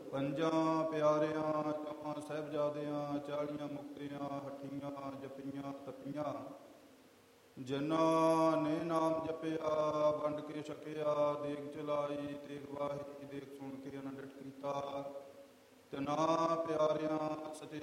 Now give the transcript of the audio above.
ਪੰਜਾਂ ਪਿਆਰਿਆਂ ਚੌਹਾਂ ਸਾਹਿਬਜ਼ਾਦਿਆਂ 40 ਮੁਕਤਿਆਂ ਹੱਠੀਆਂ ਜਪੀਆਂ ਤਪੀਆਂ, ਜਿਨ੍ਹਾਂ ਨੇ ਨਾਮ ਜਪਿਆ ਵੰਡ ਕੇ ਛਕਿਆ। ਦੇਗ ਚਲਾਈ ਤੇਗ ਵਾਹੀ, ਦੇਗ ਸੁਣ ਕੇ ਅਨੰਡਿਤ ਕੀਤਾ। ਤਿਨਾਂ ਪਿਆਰਿਆਂ ਸੱਚੇ